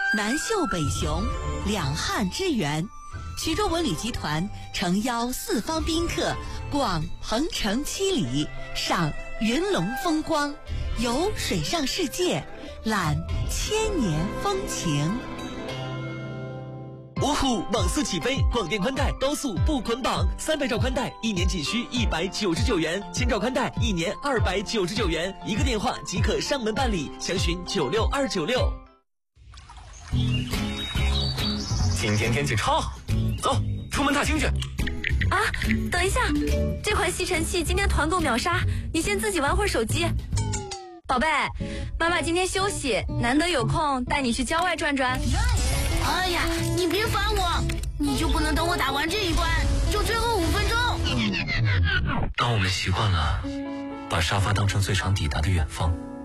南秀北雄，两汉之源。徐州文旅集团诚邀四方宾客逛鹏城七里，赏云龙风光，游水上世界，览千年风情。 芜湖网速起飞，广电宽带高速不捆绑，300兆宽带1年仅需199元，1000兆宽带1年299元，一个电话即可上门办理，详询96296。 今天天气超好，走，出门踏青去。 啊，等一下，这款吸尘器今天团购秒杀，你先自己玩会儿手机。宝贝，妈妈今天休息，难得有空带你去郊外转转。 哎呀，你别烦我，你就不能等我打完这一关，就最后5分钟？ 当我们习惯了把沙发当成最长抵达的远方，